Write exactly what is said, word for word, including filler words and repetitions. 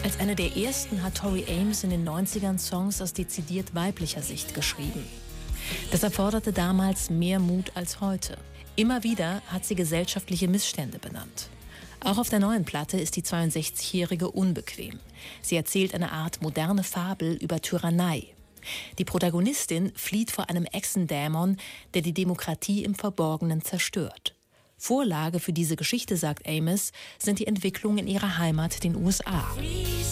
Als eine der ersten hat Tori Amos in den neunzigern Songs aus dezidiert weiblicher Sicht geschrieben. Das erforderte damals mehr Mut als heute. Immer wieder hat sie gesellschaftliche Missstände benannt. Auch auf der neuen Platte ist die zweiundsechzigjährige unbequem. Sie erzählt eine Art moderne Fabel über Tyrannei. Die Protagonistin flieht vor einem Echsendämon, der die Demokratie im Verborgenen zerstört. Vorlage für diese Geschichte, sagt Amos, sind die Entwicklungen in ihrer Heimat, den U S A.